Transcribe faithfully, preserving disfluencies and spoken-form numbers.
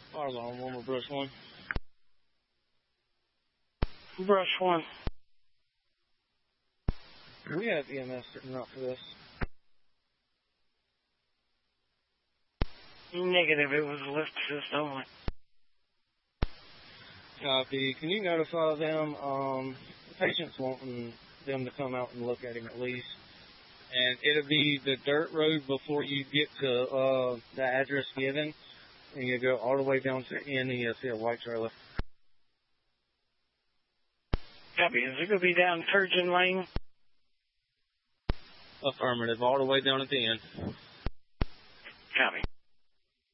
Fire alarm, one more brush one. Brush one. We have E M S sitting out for this. Negative, it was a lift assist only. Copy. Can you notify them, um, the patient's wanting them to come out and look at him at least. And it'll be the dirt road before you get to uh, the address given. And you go all the way down to the end and you'll see a white trailer. Copy. Is it going to be down Turgeon Lane? Affirmative. All the way down at the end. Copy.